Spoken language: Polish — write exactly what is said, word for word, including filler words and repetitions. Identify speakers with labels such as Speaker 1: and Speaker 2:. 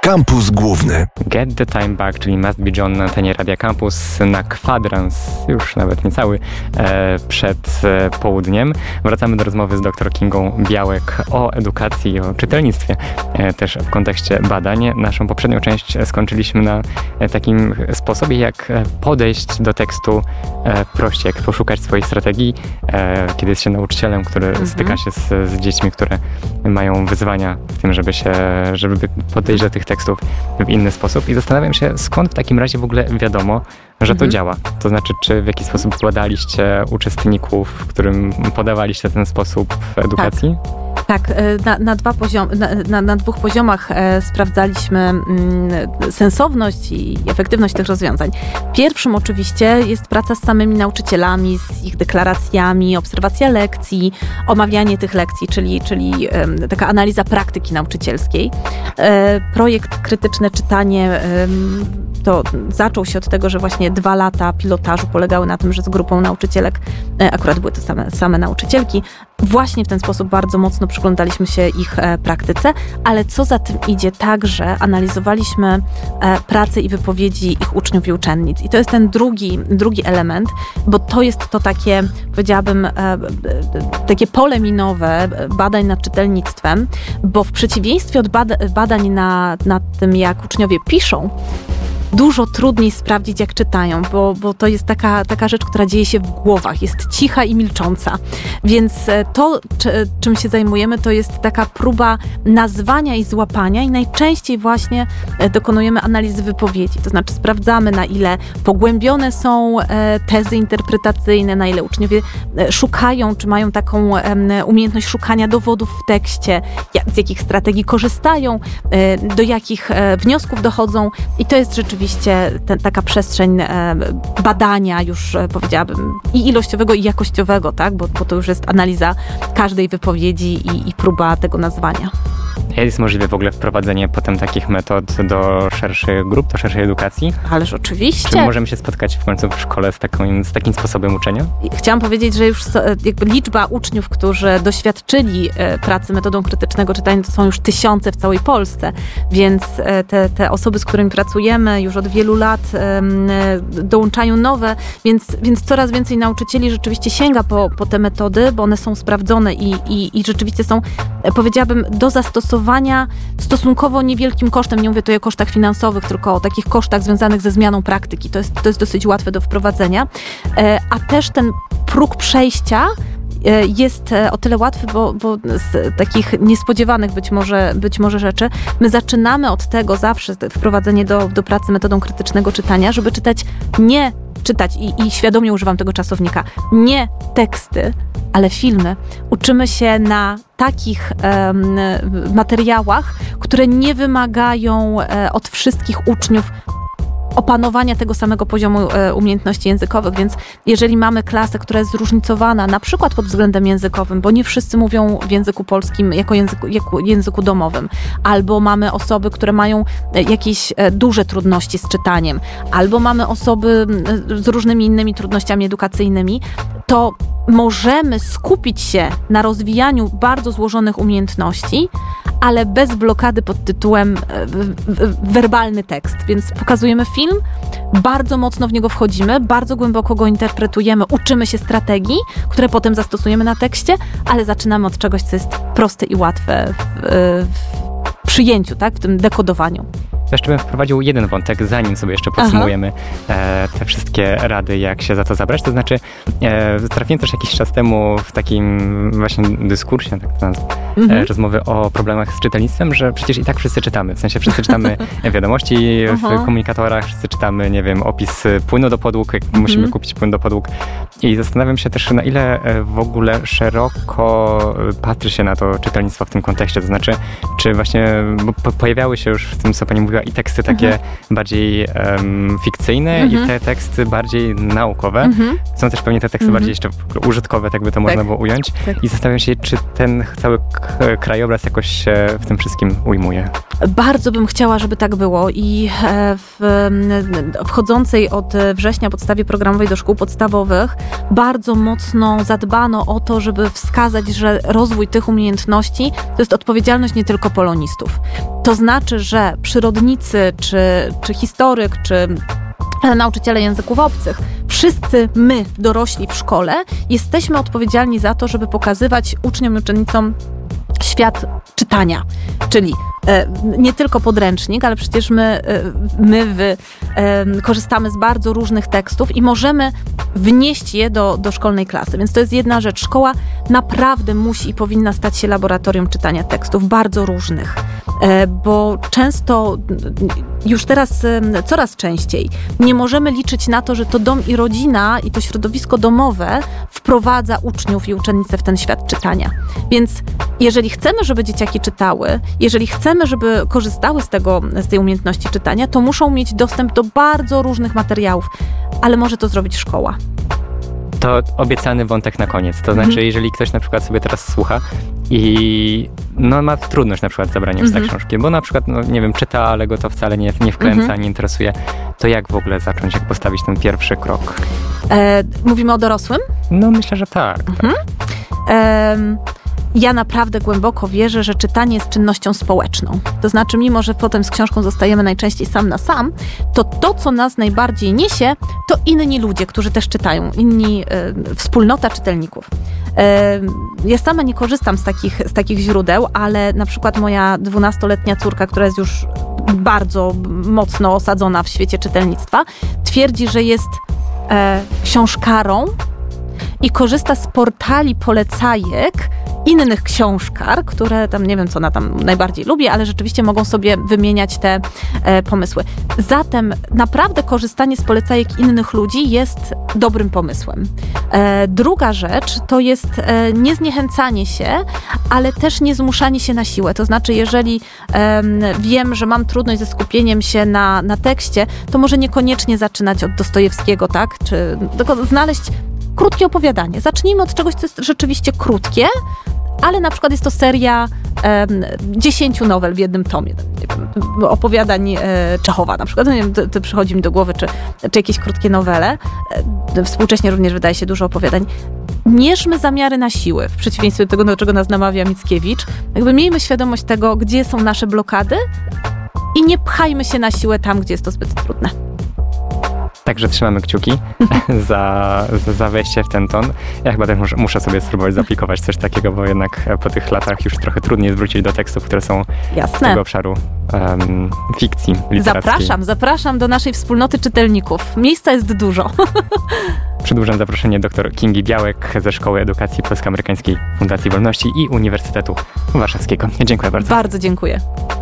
Speaker 1: Kampus Główny.
Speaker 2: Get the Time Back, czyli Must Be John na antenie Radia Campus na kwadrans, już nawet niecały, e, przed e, południem. Wracamy do rozmowy z dr Kingą Białek o edukacji i o czytelnictwie, e, też w kontekście badań. Naszą poprzednią część skończyliśmy na e, takim sposobie, jak podejść do tekstu e, prościej, jak poszukać swojej strategii, e, kiedy jest się nauczycielem, który mhm. styka się z, z dziećmi, które mają wyzwania w tym, żeby się, żeby podejść do tych tekstów w inny sposób. I zastanawiam się, skąd w takim razie w ogóle wiadomo, że to mhm. działa. To znaczy, czy w jakiś sposób badaliście uczestników, w którym podawaliście ten sposób w edukacji?
Speaker 3: Tak. Tak, na, na, dwa poziom, na, na, na dwóch poziomach e, sprawdzaliśmy mm, sensowność i efektywność tych rozwiązań. Pierwszym oczywiście jest praca z samymi nauczycielami, z ich deklaracjami, obserwacja lekcji, omawianie tych lekcji, czyli, czyli e, taka analiza praktyki nauczycielskiej. E, projekt Krytyczne Czytanie e, to zaczął się od tego, że właśnie dwa lata pilotażu polegały na tym, że z grupą nauczycielek, e, akurat były to same, same nauczycielki, właśnie w ten sposób bardzo mocno przyglądaliśmy się ich e, praktyce, ale co za tym idzie, także analizowaliśmy e, pracę i wypowiedzi ich uczniów i uczennic. I to jest ten drugi, drugi element, bo to jest to takie, powiedziałabym, e, e, takie pole minowe badań nad czytelnictwem, bo w przeciwieństwie od bada, badań nad, nad tym, jak uczniowie piszą, dużo trudniej sprawdzić, jak czytają, bo, bo to jest taka, taka rzecz, która dzieje się w głowach, jest cicha i milcząca. Więc to, czy, czym się zajmujemy, to jest taka próba nazwania i złapania i najczęściej właśnie dokonujemy analizy wypowiedzi. To znaczy sprawdzamy, na ile pogłębione są tezy interpretacyjne, na ile uczniowie szukają, czy mają taką umiejętność szukania dowodów w tekście, jak, z jakich strategii korzystają, do jakich wniosków dochodzą. I to jest rzeczywiście Oczywiście ten, taka przestrzeń e, badania już e, powiedziałabym i ilościowego, i jakościowego, tak? Bo, bo to już jest analiza każdej wypowiedzi i, i próba tego nazwania.
Speaker 2: Jest możliwe w ogóle wprowadzenie potem takich metod do szerszych grup, do szerszej edukacji?
Speaker 3: Ależ oczywiście.
Speaker 2: Czy możemy się spotkać w końcu w szkole z, taką, z takim sposobem uczenia?
Speaker 3: Chciałam powiedzieć, że już jakby liczba uczniów, którzy doświadczyli pracy metodą krytycznego czytania, to są już tysiące w całej Polsce, więc te, te osoby, z którymi pracujemy już od wielu lat dołączają nowe, więc, więc coraz więcej nauczycieli rzeczywiście sięga po, po te metody, bo one są sprawdzone i, i, i rzeczywiście są, powiedziałabym, do zastosowania stosunkowo niewielkim kosztem. Nie mówię tutaj o kosztach finansowych, tylko o takich kosztach związanych ze zmianą praktyki. To jest, to jest dosyć łatwe do wprowadzenia. A też ten próg przejścia jest o tyle łatwy, bo, bo z takich niespodziewanych być może, być może rzeczy, my zaczynamy od tego zawsze wprowadzenie do, do pracy metodą krytycznego czytania, żeby czytać nie czytać i, i świadomie używam tego czasownika, nie teksty, ale filmy. Uczymy się na takich um, materiałach, które nie wymagają um, od wszystkich uczniów opanowania tego samego poziomu e, umiejętności językowych, więc jeżeli mamy klasę, która jest zróżnicowana, na przykład pod względem językowym, bo nie wszyscy mówią w języku polskim jako języku, jako języku domowym, albo mamy osoby, które mają jakieś e, duże trudności z czytaniem, albo mamy osoby e, z różnymi innymi trudnościami edukacyjnymi, to możemy skupić się na rozwijaniu bardzo złożonych umiejętności, ale bez blokady pod tytułem e, w, w, werbalny tekst. Więc pokazujemy film, bardzo mocno w niego wchodzimy, bardzo głęboko go interpretujemy, uczymy się strategii, które potem zastosujemy na tekście, ale zaczynamy od czegoś, co jest proste i łatwe w, w przyjęciu, tak? W tym dekodowaniu.
Speaker 2: Jeszcze bym wprowadził jeden wątek, zanim sobie jeszcze podsumujemy e, te wszystkie rady, jak się za to zabrać. To znaczy, e, trafiłem też jakiś czas temu w takim właśnie dyskursie, tak to nazwę, mm-hmm. e, rozmowy o problemach z czytelnictwem, że przecież i tak wszyscy czytamy. W sensie wszyscy czytamy wiadomości w uh-huh. komunikatorach, wszyscy czytamy, nie wiem, opis płynu do podłóg, jak mm-hmm. musimy kupić płyn do podłóg. I zastanawiam się też, na ile w ogóle szeroko patrzy się na to czytelnictwo w tym kontekście. To znaczy, czy właśnie, bo po, pojawiały się już w tym, co pani mówiła, i teksty takie mhm. bardziej um, fikcyjne mhm. i te teksty bardziej naukowe. Mhm. Są też pewnie te teksty mhm. bardziej jeszcze użytkowe, tak by to tak. można było ująć. Tak. I zastanawiam się, czy ten cały k- krajobraz jakoś się w tym wszystkim ujmuje.
Speaker 3: Bardzo bym chciała, żeby tak było i w wchodzącej od września podstawie programowej do szkół podstawowych bardzo mocno zadbano o to, żeby wskazać, że rozwój tych umiejętności to jest odpowiedzialność nie tylko polonistów. To znaczy, że przyrodnicy, czy, czy historyk, czy nauczyciele języków obcych, wszyscy my, dorośli w szkole, jesteśmy odpowiedzialni za to, żeby pokazywać uczniom i uczennicom świat czytania, czyli e, nie tylko podręcznik, ale przecież my, e, my wy, e, korzystamy z bardzo różnych tekstów i możemy wnieść je do, do szkolnej klasy. Więc to jest jedna rzecz. Szkoła naprawdę musi i powinna stać się laboratorium czytania tekstów, bardzo różnych, e, bo często, już teraz e, coraz częściej, nie możemy liczyć na to, że to dom i rodzina i to środowisko domowe wprowadza uczniów i uczennice w ten świat czytania. Więc jeżeli chcemy, żeby dzieciaki czytały, jeżeli chcemy, żeby korzystały z tego, z tej umiejętności czytania, to muszą mieć dostęp do bardzo różnych materiałów, ale może to zrobić szkoła.
Speaker 2: To obiecany wątek na koniec. To znaczy, mhm. jeżeli ktoś na przykład sobie teraz słucha i no, ma trudność na przykład z zabraniem mhm. za książki, bo na przykład, no, nie wiem, czyta, ale go to wcale nie, nie wkręca, mhm. nie interesuje, to jak w ogóle zacząć, jak postawić ten pierwszy krok?
Speaker 3: E, mówimy o dorosłym?
Speaker 2: No myślę, że tak.
Speaker 3: Mhm.
Speaker 2: tak.
Speaker 3: E, Ja naprawdę głęboko wierzę, że czytanie jest czynnością społeczną. To znaczy, mimo że potem z książką zostajemy najczęściej sam na sam, to to, co nas najbardziej niesie, to inni ludzie, którzy też czytają, inni, y, wspólnota czytelników. Y, ja sama nie korzystam z takich, z takich źródeł, ale na przykład moja dwunastoletnia córka, która jest już bardzo mocno osadzona w świecie czytelnictwa, twierdzi, że jest e, książkarą i korzysta z portali polecajek innych książkar, które tam, nie wiem, co ona tam najbardziej lubi, ale rzeczywiście mogą sobie wymieniać te e, pomysły. Zatem naprawdę korzystanie z polecajek innych ludzi jest dobrym pomysłem. E, druga rzecz to jest e, nie zniechęcanie się, ale też nie zmuszanie się na siłę. To znaczy, jeżeli e, wiem, że mam trudność ze skupieniem się na, na tekście, to może niekoniecznie zaczynać od Dostojewskiego, tak? Czy tylko znaleźć krótkie opowiadanie. Zacznijmy od czegoś, co jest rzeczywiście krótkie, ale na przykład jest to seria dziesięciu um, nowel w jednym tomie. Nie wiem, opowiadań e, Czechowa na przykład. No nie wiem, to, to przychodzi mi do głowy, czy, czy jakieś krótkie nowele. E, współcześnie również wydaje się dużo opowiadań. Mierzmy zamiary na siły, w przeciwieństwie do tego, do czego nas namawia Mickiewicz. Jakby miejmy świadomość tego, gdzie są nasze blokady i nie pchajmy się na siłę tam, gdzie jest to zbyt trudne.
Speaker 2: Także trzymamy kciuki za, za wejście w ten ton. Ja chyba też muszę, muszę sobie spróbować zaaplikować coś takiego, bo jednak po tych latach już trochę trudniej jest wrócić do tekstów, które są Jasne. z tego obszaru um, fikcji literackiej.
Speaker 3: Zapraszam, zapraszam do naszej wspólnoty czytelników. Miejsca jest dużo.
Speaker 2: Przedłużam zaproszenie dr Kingi Białek ze Szkoły Edukacji Polsko-Amerykańskiej Fundacji Wolności i Uniwersytetu Warszawskiego. Dziękuję bardzo.
Speaker 3: Bardzo dziękuję.